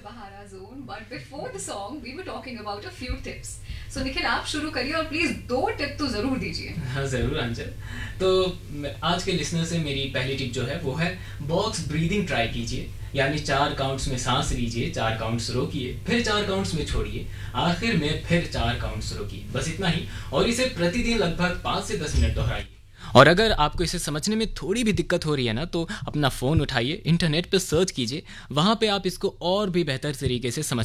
Pahara Zone, but before the song, we were talking about a few tips. So Nikhil आप शुरू करिए और please 2 tip तो जरूर दीजिए. हाँ ज़रूर अंचल. तो आज के लिसनर से मेरी पहली टिप जो है वो है बॉक्स ब्रीदिंग ट्राई कीजिए. यानी 4 काउंट्स में सांस लीजिए, 4 काउंट्स रोकिए, फिर 4 काउंट्स में छोड़िए, आखिर में फिर 4 काउंट्स रोकिए. बस इतना ही, और इसे प्रतिदिन लगभग 5 से 10 मिनट दोहराइए. और अगर आपको इसे समझने में थोड़ी भी दिक्कत हो रही है ना, तो अपना फ़ोन उठाइए, इंटरनेट पर सर्च कीजिए, वहाँ पे आप इसको और भी बेहतर तरीके से समझ